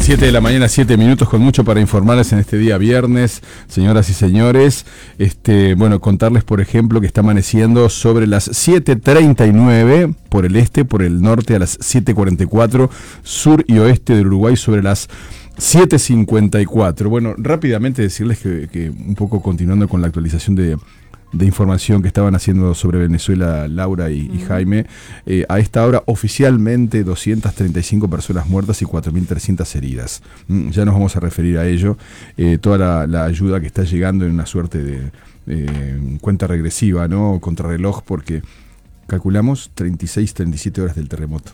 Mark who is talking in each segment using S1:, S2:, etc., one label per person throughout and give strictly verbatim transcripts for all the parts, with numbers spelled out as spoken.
S1: siete de la mañana, siete minutos, con mucho para informarles en este día viernes, señoras y señores. Este, bueno, contarles, por ejemplo, que está amaneciendo sobre las siete treinta y nueve por el este, por el norte a las siete cuarenta y cuatro, sur y oeste del Uruguay sobre las siete cincuenta y cuatro. Bueno, rápidamente decirles que, que un poco continuando con la actualización de... de información que estaban haciendo sobre Venezuela Laura y, y Jaime, eh, a esta hora oficialmente doscientas treinta y cinco personas muertas y cuatro mil trescientas heridas. Mm, ya nos vamos a referir a ello. Eh, toda la, la ayuda que está llegando en una suerte de eh, cuenta regresiva, ¿no? Contrarreloj, porque calculamos treinta y seis, treinta y siete horas del terremoto.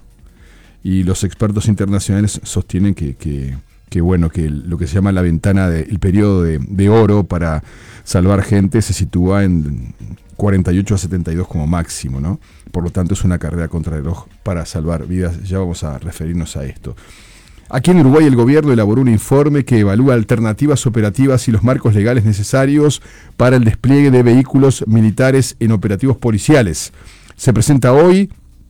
S1: Y los expertos internacionales sostienen que... que que bueno, que el, lo que se llama la ventana, de, el periodo de, de oro para salvar gente se sitúa en cuarenta y ocho a setenta y dos como máximo, ¿no? Por lo tanto es una carrera contra el reloj para salvar vidas. Ya vamos a referirnos a esto. Aquí en Uruguay el gobierno elaboró un informe que evalúa alternativas operativas y los marcos legales necesarios para el despliegue de vehículos militares en operativos policiales. Se presenta hoy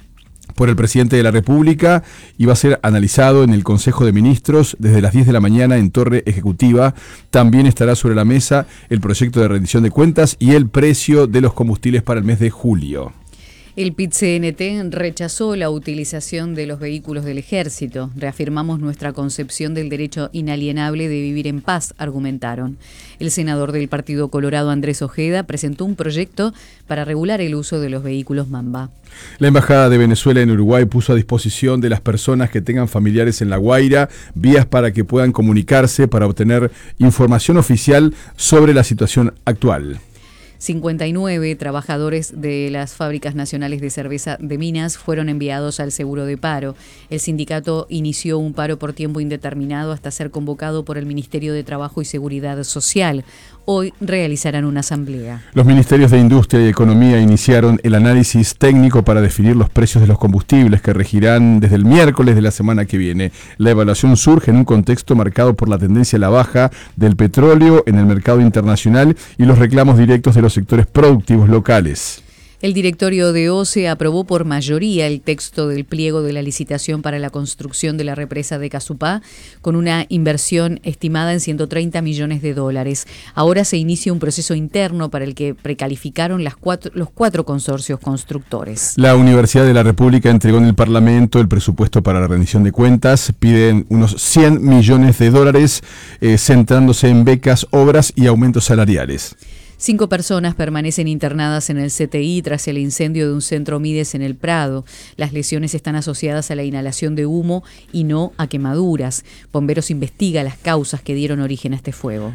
S1: por el presidente de la República y va a ser analizado en el Consejo de Ministros desde las diez de la mañana en Torre Ejecutiva. También estará sobre la mesa el proyecto de rendición de cuentas y el precio de los combustibles para el mes de julio.
S2: El P I T C N T rechazó la utilización de los vehículos del Ejército. Reafirmamos nuestra concepción del derecho inalienable de vivir en paz, argumentaron. El senador del Partido Colorado, Andrés Ojeda, presentó un proyecto para regular el uso de los vehículos Mamba.
S1: La Embajada de Venezuela en Uruguay puso a disposición de las personas que tengan familiares en La Guaira vías para que puedan comunicarse para obtener información oficial sobre la situación actual.
S2: cincuenta y nueve trabajadores de las fábricas nacionales de cerveza de Minas fueron enviados al seguro de paro. El sindicato inició un paro por tiempo indeterminado hasta ser convocado por el Ministerio de Trabajo y Seguridad Social. Hoy realizarán una asamblea.
S1: Los ministerios de Industria y Economía iniciaron el análisis técnico para definir los precios de los combustibles que regirán desde el miércoles de la semana que viene. La evaluación surge en un contexto marcado por la tendencia a la baja del petróleo en el mercado internacional y los reclamos directos de los sectores productivos locales.
S2: El directorio de O C E aprobó por mayoría el texto del pliego de la licitación para la construcción de la represa de Casupá, con una inversión estimada en ciento treinta millones de dólares. Ahora se inicia un proceso interno para el que precalificaron las cuatro, los cuatro consorcios constructores.
S1: La Universidad de la República entregó en el Parlamento el presupuesto para la rendición de cuentas. Piden unos cien millones de dólares, eh, centrándose en becas, obras y aumentos salariales.
S2: Cinco personas permanecen internadas en el C T I tras el incendio de un centro Mides en el Prado. Las lesiones están asociadas a la inhalación de humo y no a quemaduras. Bomberos investiga las causas que dieron origen a este fuego.